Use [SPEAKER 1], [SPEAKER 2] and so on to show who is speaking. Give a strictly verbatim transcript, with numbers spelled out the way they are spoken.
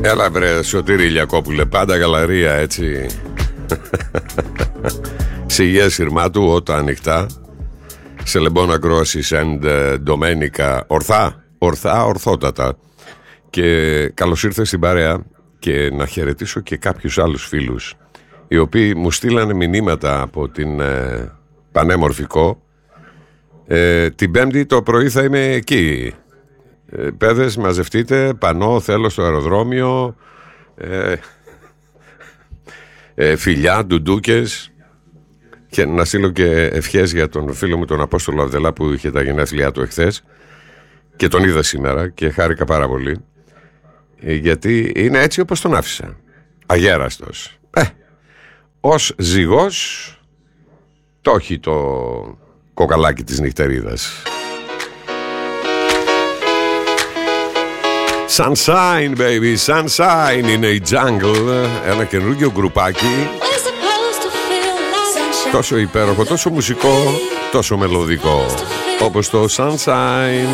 [SPEAKER 1] Έλα βρε Σωτήρη Ηλιακόπουλε, πάντα γαλαρία έτσι. Σιγεία Συρμάτου, όταν ανοιχτά. Σε λεμπόνα Γκρόσης and Ντομένικα. Ορθά, ορθά, ορθότατα. Και καλώς ήρθε στην παρέα. Και να χαιρετήσω και κάποιους άλλους φίλους, οι οποίοι μου στείλανε μηνύματα από την ε, Πανέμορφικο. ε, Την Πέμπτη το πρωί θα είμαι εκεί. ε, Παιδες, μαζευτείτε, πανώ, θέλω στο αεροδρόμιο. ε, ε, Φιλιά, ντουντούκες. Και να στείλω και ευχές για τον φίλο μου τον Απόστολο Αβδελά, που είχε τα γενέθλιά του εχθές και τον είδα σήμερα και χάρηκα πάρα πολύ, γιατί είναι έτσι όπως τον άφησα, αγέραστος. ε, Ως ζυγός το έχει το κοκαλάκι της νυχτερίδας. Sunshine baby, sunshine είναι η Jungle, ένα καινούργιο γκρουπάκι, τόσο υπέροχο, τόσο μουσικό, τόσο μελωδικό, όπως το Sunshine.